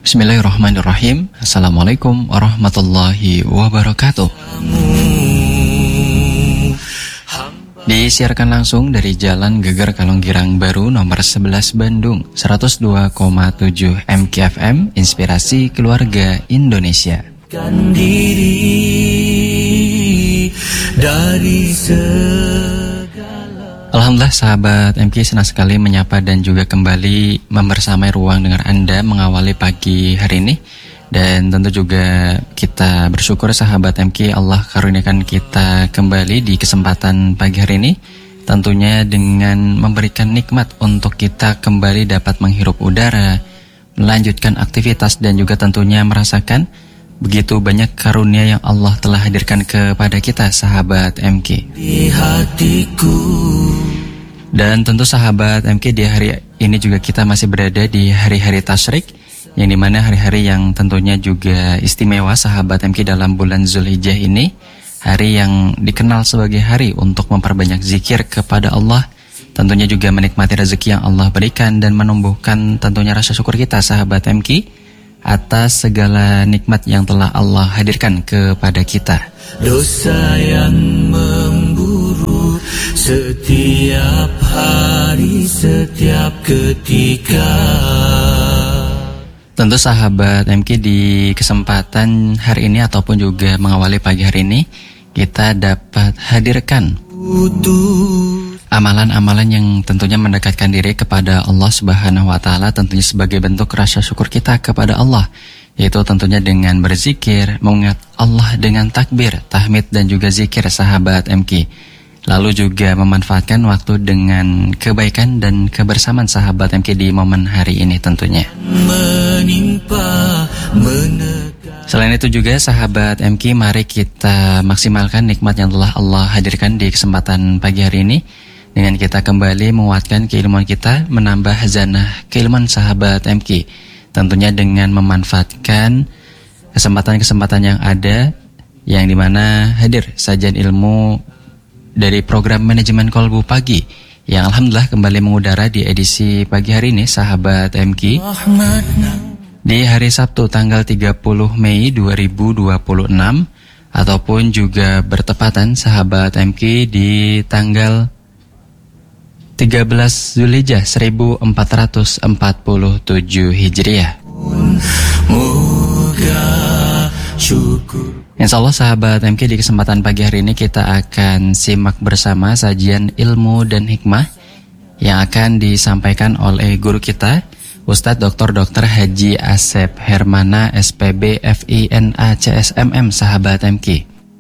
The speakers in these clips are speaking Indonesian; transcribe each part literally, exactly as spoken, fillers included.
Bismillahirrahmanirrahim. Assalamualaikum warahmatullahi wabarakatuh. Disiarkan langsung dari Jalan Geger Kalonggirang Baru nomor sebelas Bandung, seratus dua koma tujuh M K F M, Inspirasi Keluarga Indonesia. Diri dari Alhamdulillah sahabat M K senang sekali menyapa dan juga kembali membersamai ruang dengar Anda mengawali pagi hari ini. Dan tentu juga kita bersyukur sahabat M K Allah karuniakan kita kembali di kesempatan pagi hari ini. Tentunya dengan memberikan nikmat untuk kita kembali dapat menghirup udara, melanjutkan aktivitas dan juga tentunya merasakan begitu banyak karunia yang Allah telah hadirkan kepada kita sahabat M K. Di hatiku. Dan tentu sahabat M K di hari ini juga kita masih berada di hari-hari tasyrik, yang dimana hari-hari yang tentunya juga istimewa sahabat M K dalam bulan Zulhijjah ini. Hari yang dikenal sebagai hari untuk memperbanyak zikir kepada Allah, tentunya juga menikmati rezeki yang Allah berikan dan menumbuhkan tentunya rasa syukur kita sahabat M K atas segala nikmat yang telah Allah hadirkan kepada kita. Dosa yang memburu setiap hari, setiap ketika. Tentu sahabat M K di kesempatan hari ini ataupun juga mengawali pagi hari ini, kita dapat hadirkan amalan-amalan yang tentunya mendekatkan diri kepada Allah Subhanahu wa taala, tentunya sebagai bentuk rasa syukur kita kepada Allah, yaitu tentunya dengan berzikir, mengingat Allah dengan takbir, tahmid dan juga zikir sahabat M K. Lalu juga memanfaatkan waktu dengan kebaikan dan kebersamaan sahabat M K di momen hari ini tentunya. Selain itu juga sahabat M K, mari kita maksimalkan nikmat yang telah Allah hadirkan di kesempatan pagi hari ini dengan kita kembali menguatkan keilmuan kita, menambah hazanah keilmuan sahabat M K. Tentunya dengan memanfaatkan kesempatan-kesempatan yang ada, yang dimana hadir sajian ilmu dari program manajemen kolbu pagi yang alhamdulillah kembali mengudara di edisi pagi hari ini sahabat M K di hari Sabtu tanggal tiga puluh Mei dua ribu dua puluh enam, ataupun juga bertepatan sahabat M K di tanggal tiga belas Zulhijjah seribu empat ratus empat puluh tujuh Hijriah. Insya Allah sahabat M K di kesempatan pagi hari ini kita akan simak bersama sajian ilmu dan hikmah yang akan disampaikan oleh guru kita Ustadz Doktor Doktor Haji Asep Hermana S P B F I N A C S M M sahabat M K.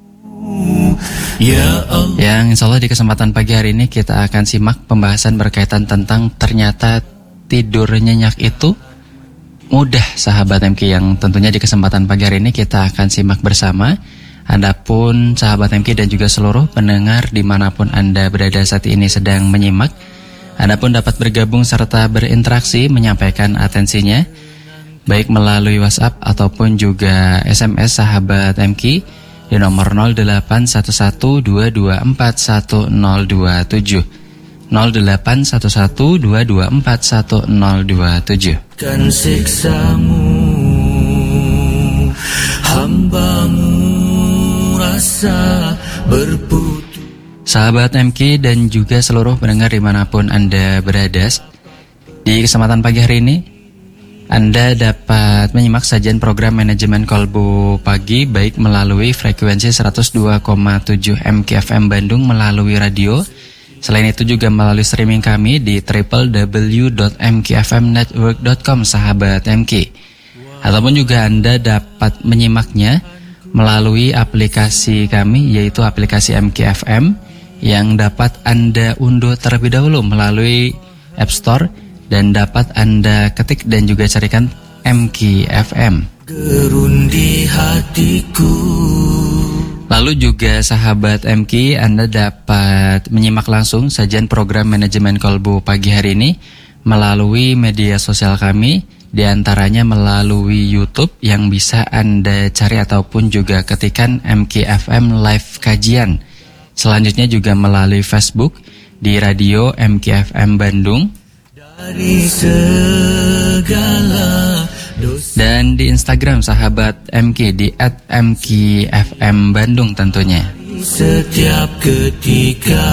Yang insya Allah di kesempatan pagi hari ini kita akan simak pembahasan berkaitan tentang ternyata tidur nyenyak itu mudah sahabat M K, yang tentunya di kesempatan pagi hari ini kita akan simak bersama. Adapun sahabat M K dan juga seluruh pendengar dimanapun Anda berada saat ini sedang menyimak, Anda pun dapat bergabung serta berinteraksi menyampaikan atensinya baik melalui WhatsApp ataupun juga S M S sahabat M K di nomor nol delapan satu satu dua dua empat satu nol dua tujuh nol delapan satu satu dua dua empat satu nol dua tujuh. Kan siksamu hambamu rasa berputus. Sahabat M K dan juga seluruh pendengar dimanapun Anda berada, di kesempatan pagi hari ini Anda dapat menyimak sajian program manajemen kolbu pagi baik melalui frekuensi seratus dua koma tujuh M K F M Bandung melalui radio. Selain itu juga melalui streaming kami di w w w dot m k f m network dot com sahabat M K. Ataupun juga Anda dapat menyimaknya melalui aplikasi kami, yaitu aplikasi M K F M yang dapat Anda unduh terlebih dahulu melalui App Store dan dapat Anda ketik dan juga carikan M K F M. Gerundi hatiku. Lalu juga sahabat M K, Anda dapat menyimak langsung sajian program manajemen kolbu pagi hari ini melalui media sosial kami, diantaranya melalui YouTube yang bisa Anda cari ataupun juga ketikan M K F M Live Kajian. Selanjutnya juga melalui Facebook di Radio M K F M Bandung. Dan dan di Instagram sahabat M K di et m k f m Bandung tentunya. Setiap ketika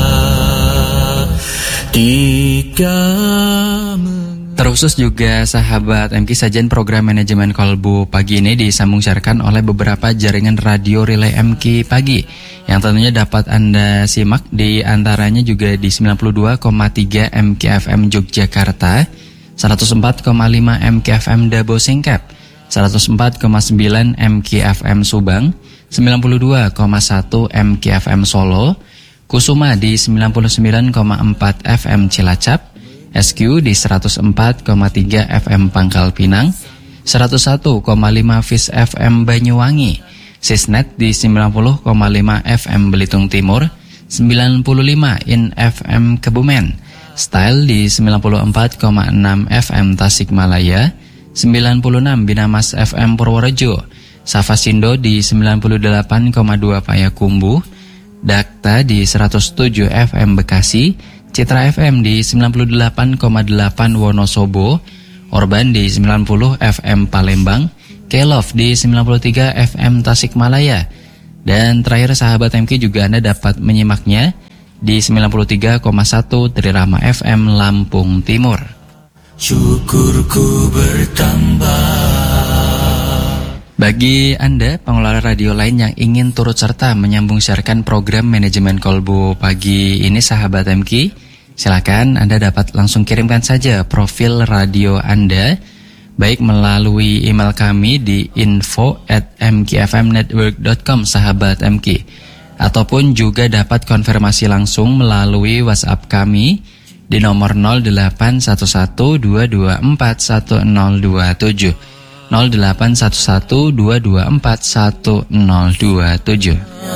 tiga Terkhusus juga sahabat M K, sajian program manajemen kolbu pagi ini disambung siarkan oleh beberapa jaringan radio relay M K pagi yang tentunya dapat Anda simak, di antaranya juga di sembilan puluh dua koma tiga M K F M Yogyakarta, seratus empat koma lima M K F M Dabo Singkep, seratus empat koma sembilan M K F M Subang, sembilan puluh dua koma satu M K F M Solo, Kusuma di sembilan puluh sembilan koma empat F M Cilacap, S Q di seratus empat koma tiga F M Pangkal Pinang, seratus satu koma lima Fis F M Banyuwangi, Sisnet di sembilan puluh koma lima F M Belitung Timur, sembilan puluh lima In F M Kebumen, Style di sembilan puluh empat koma enam F M Tasikmalaya, sembilan puluh enam Binamas F M Purworejo, Safasindo di sembilan puluh delapan koma dua Payakumbuh, Dakta di seratus tujuh F M Bekasi, Citra F M di sembilan puluh delapan koma delapan Wonosobo, Orban di sembilan puluh F M Palembang, Kelov di sembilan puluh tiga F M Tasikmalaya. Dan terakhir sahabat M K juga Anda dapat menyimaknya di sembilan puluh tiga koma satu Trirama F M Lampung Timur. Syukurku bertambah. Bagi Anda pengelola radio lain yang ingin turut serta menyambung siarkan program manajemen kolbu pagi ini sahabat M K, silakan Anda dapat langsung kirimkan saja profil radio Anda, baik melalui email kami di info at m k f m network dot com sahabat M K, ataupun juga dapat konfirmasi langsung melalui WhatsApp kami di nomor nol delapan satu satu dua dua empat satu nol dua tujuh, nol delapan satu satu dua dua empat satu nol dua tujuh.